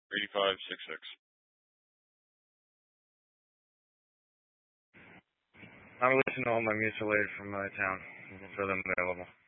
8566. I'm releasing all my mutual aid from my town. For them available.